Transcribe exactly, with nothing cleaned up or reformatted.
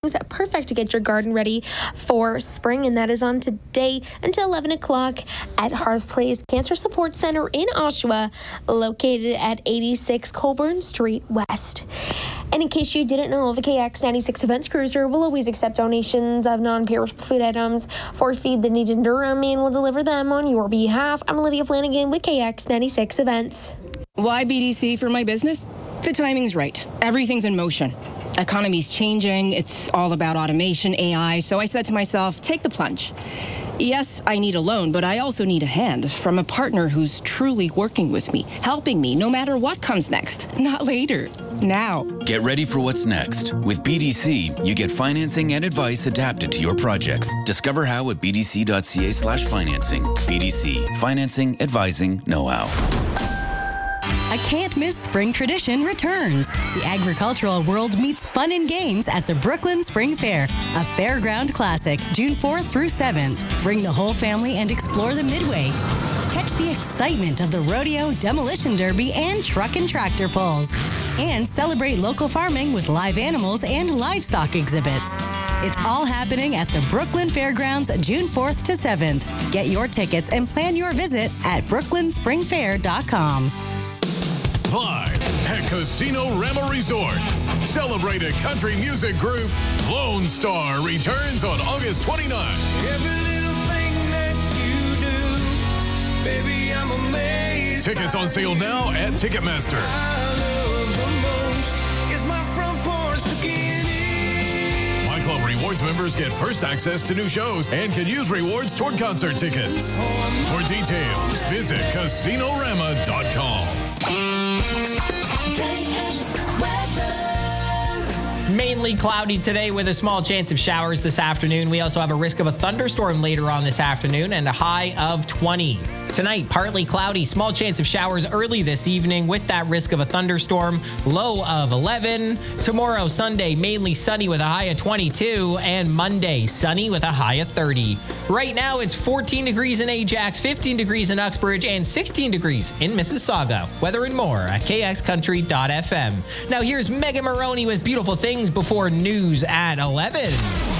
things perfect to get your garden ready for spring, and that is on today until eleven o'clock at Hearth Place Cancer Support Center in Oshawa, located at eighty-six Colburn Street West. And in case you didn't know, the K X ninety-six Events Cruiser will always accept donations of non-perishable food items for Feed the Need in Durham and will deliver them on your behalf. I'm Olivia Flanagan with K X ninety-six Events. Why B D C for my business? The timing's right. Everything's in motion. Economy's changing. It's all about automation, A I. So I said to myself, take the plunge. Yes, I need a loan, but I also need a hand from a partner who's truly working with me, helping me no matter what comes next. Not later. Now. Get ready for what's next. With B D C, you get financing and advice adapted to your projects. Discover how at b d c dot c a slash financing. B D C. Financing, advising, know-how. A can't-miss spring tradition returns. The agricultural world meets fun and games at the Brooklyn Spring Fair, a fairground classic, June fourth through seventh. Bring the whole family and explore the Midway. Catch the excitement of the rodeo, demolition derby, and truck and tractor pulls. And celebrate local farming with live animals and livestock exhibits. It's all happening at the Brooklyn Fairgrounds, June fourth to seventh. Get your tickets and plan your visit at brooklyn spring fair dot com. Live at Casino Rama Resort. Celebrated country music group Lone Star returns on August twenty-ninth. Every little thing that you do, baby, I'm amazed. Tickets on sale now at Ticketmaster. I love the most is my front porch bikini. My Club Rewards members get first access to new shows and can use rewards toward concert tickets. For details, visit casino rama dot com. Mainly cloudy today with a small chance of showers this afternoon. We also have a risk of a thunderstorm later on this afternoon and a high of twenty. Tonight, partly cloudy, small chance of showers early this evening with that risk of a thunderstorm, low of eleven. Tomorrow, Sunday, mainly sunny with a high of twenty-two, and Monday, sunny with a high of thirty. Right now, it's fourteen degrees in Ajax, fifteen degrees in Uxbridge, and sixteen degrees in Mississauga. Weather and more at k x country dot f m. Now here's Megan Maroney with Beautiful Things before news at eleven.